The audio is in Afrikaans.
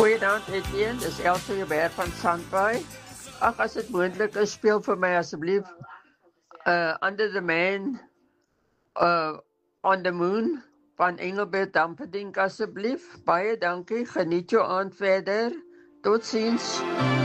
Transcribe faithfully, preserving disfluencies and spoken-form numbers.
Goeiedag Etienne, dis Elsie Joubert van Sandbaai. Ag, as dit moontlik is, speel vir my asseblief uh, Under the Man uh, on the Moon van Engelbert Humperdinck asseblief. Baie dankie, geniet jou aand verder. Totsiens.